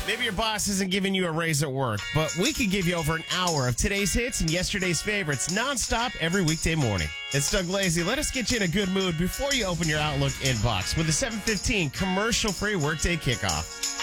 Maybe your boss isn't giving you a raise at work, but we could give you over an hour of today's hits and yesterday's favorites nonstop every weekday morning. It's Doug Lazy. Let us get you in a good mood before you open your Outlook inbox with the 7:15 commercial-free workday kickoff.